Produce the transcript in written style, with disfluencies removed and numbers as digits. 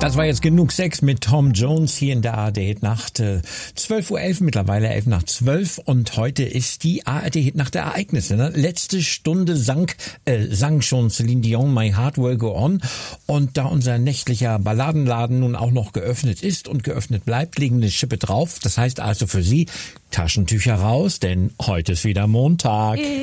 Das war jetzt genug Sex mit Tom Jones hier in der ARD-Hit-Nacht. 12:11 Uhr, mittlerweile 11:12 und heute ist die ARD-Hit-Nacht der Ereignisse. Ne? Letzte Stunde sang schon Celine Dion My Heart Will Go On. Und da unser nächtlicher Balladenladen nun auch noch geöffnet ist und geöffnet bleibt, legen eine Schippe drauf. Das heißt also für Sie Taschentücher raus, denn heute ist wieder Montag.